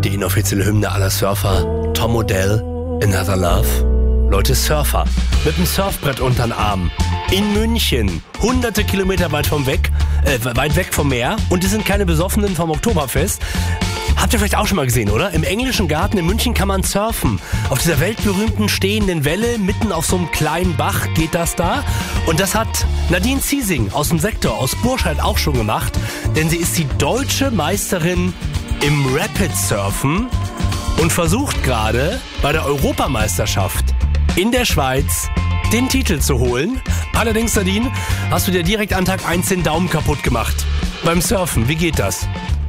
die inoffizielle Hymne aller Surfer. Tom Odell, Another Love. Leute, Surfer mit einem Surfbrett unter den Arm. In München, hunderte Kilometer weit weg vom Meer. Und die sind keine Besoffenen vom Oktoberfest. Habt ihr vielleicht auch schon mal gesehen, oder? Im englischen Garten in München kann man surfen. Auf dieser weltberühmten stehenden Welle, mitten auf so einem kleinen Bach geht das da. Und das hat Nadine Ziesing aus dem Sektor, aus Burscheid auch schon gemacht. Denn sie ist die deutsche Meisterin im Rapid Surfen und versucht gerade bei der Europameisterschaft in der Schweiz den Titel zu holen. Allerdings, Nadine, hast du dir direkt an Tag 1 den Daumen kaputt gemacht. Beim Surfen, wie geht das?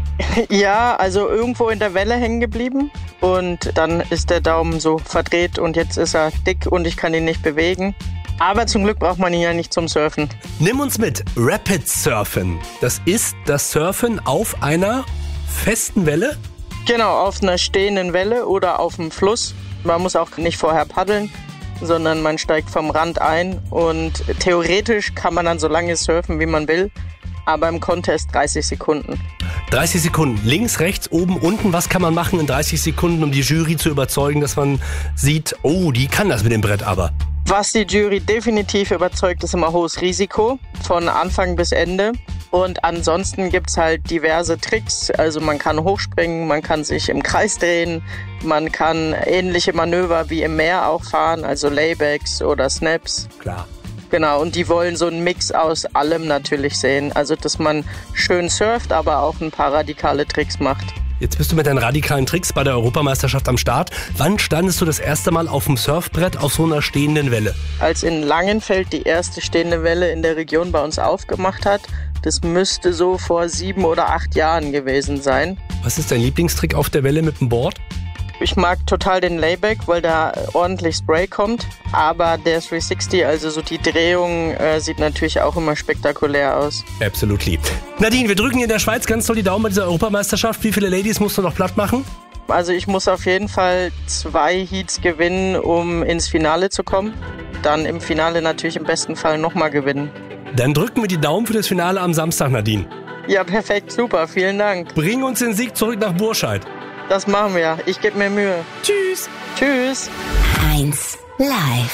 Ja, also irgendwo in der Welle hängen geblieben und dann ist der Daumen so verdreht und jetzt ist er dick und ich kann ihn nicht bewegen. Aber zum Glück braucht man ihn ja nicht zum Surfen. Nimm uns mit. Rapid Surfen. Das ist das Surfen auf einer festen Welle? Genau, auf einer stehenden Welle oder auf dem Fluss. Man muss auch nicht vorher paddeln, sondern man steigt vom Rand ein und theoretisch kann man dann so lange surfen, wie man will. Aber im Contest 30 Sekunden. 30 Sekunden. Links, rechts, oben, unten. Was kann man machen in 30 Sekunden, um die Jury zu überzeugen, dass man sieht, oh, die kann das mit dem Brett aber. Was die Jury definitiv überzeugt, ist immer hohes Risiko. Von Anfang bis Ende. Und ansonsten gibt's halt diverse Tricks. Also man kann hochspringen, man kann sich im Kreis drehen. Man kann ähnliche Manöver wie im Meer auch fahren. Also Laybacks oder Snaps. Klar. Genau, und die wollen so einen Mix aus allem natürlich sehen. Also, dass man schön surft, aber auch ein paar radikale Tricks macht. Jetzt bist du mit deinen radikalen Tricks bei der Europameisterschaft am Start. Wann standest du das erste Mal auf dem Surfbrett auf so einer stehenden Welle? Als in Langenfeld die erste stehende Welle in der Region bei uns aufgemacht hat, das müsste so vor 7 oder 8 Jahren gewesen sein. Was ist dein Lieblingstrick auf der Welle mit dem Board? Ich mag total den Layback, weil da ordentlich Spray kommt. Aber der 360, also so die Drehung, sieht natürlich auch immer spektakulär aus. Absolutely. Nadine, wir drücken in der Schweiz ganz doll die Daumen bei dieser Europameisterschaft. Wie viele Ladies musst du noch platt machen? Also ich muss auf jeden Fall 2 Heats gewinnen, um ins Finale zu kommen. Dann im Finale natürlich im besten Fall nochmal gewinnen. Dann drücken wir die Daumen für das Finale am Samstag, Nadine. Ja, perfekt, super, vielen Dank. Bring uns den Sieg zurück nach Burscheid. Das machen wir. Ich gebe mir Mühe. Tschüss. Tschüss. 1 Live.